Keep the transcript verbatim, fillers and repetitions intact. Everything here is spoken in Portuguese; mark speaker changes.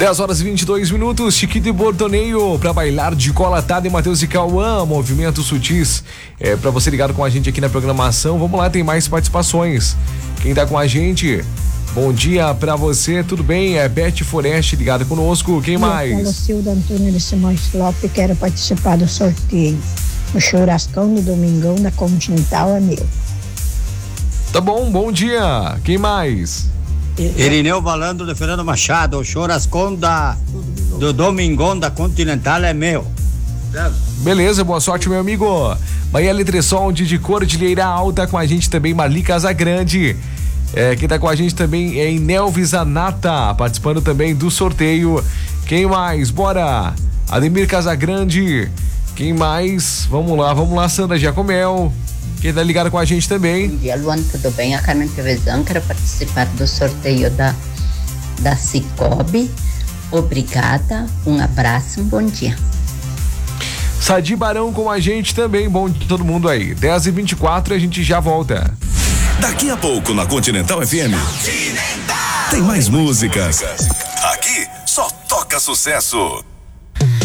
Speaker 1: dez horas e vinte e dois minutos, Chiquito e Bortoneio pra bailar de cola Tada e Matheus e Cauã, movimentos sutis. É, pra você ligado com a gente aqui na programação. Vamos lá, tem mais participações. Quem tá com a gente? Bom dia pra você, tudo bem? É Beth Foreste ligada conosco. Quem mais?
Speaker 2: Eu falo Silda Antônio de Simões Lopes, quero participar do sorteio. O churrascão do Domingão da Continental é meu.
Speaker 1: Tá bom, bom dia. Quem mais?
Speaker 3: Irineu Valandro de Fernando Machado, o churrascão da, do Domingão da Continental é meu.
Speaker 1: Beleza, boa sorte, meu amigo. Bahia Letressol de Cordilheira Alta com a gente também, Marli Casagrande. É, quem tá com a gente também é Inelvis Anata, participando também do sorteio. Quem mais? Bora! Ademir Casagrande. Quem mais? Vamos lá, vamos lá, Sandra Giacomel. Quem tá ligado com a gente também?
Speaker 4: Bom dia, Luan, tudo bem? A Carmen Tevezão, quero participar do sorteio da, da Cicobi. Obrigada, um abraço, um bom dia.
Speaker 1: Sadi Barão com a gente também, bom dia todo mundo aí. dez e vinte e quatro, a gente já volta.
Speaker 5: Daqui a pouco na Continental F M. Continental. Tem mais músicas. Aqui só toca sucesso.